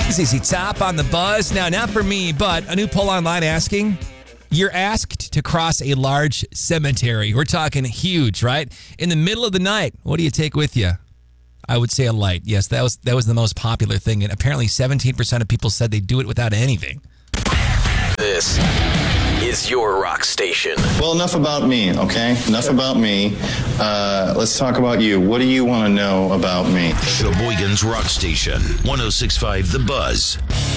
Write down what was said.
ZZ Top on the Buzz. Now, not for me, but a new poll online asking, you're asked to cross a large cemetery. We're talking huge, right? In the middle of the night, what do you take with you? I would say a light. Yes, that was the most popular thing. And apparently 17% of people said they do it without anything. This is your rock station. Well, enough about me, okay? Enough about me. Let's talk about you. What do you want to know about me? Sheboygan's Rock Station, 106.5 The Buzz.